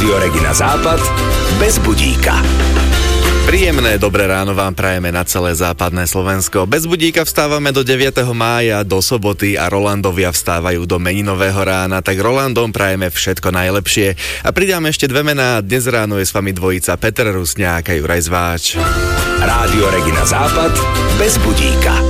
Rádio Regina Západ bez budíka. Príjemné dobré ráno vám prajeme na celé západné Slovensko. Bez budíka vstávame do 9. mája, do soboty a Rolandovia vstávajú do meninového rána, tak Rolandom prajeme všetko najlepšie. A pridáme ešte dve mená, dnes ráno je s vami dvojica Peter Rusňák a Juraj Zváč. Rádio Regina Západ bez budíka.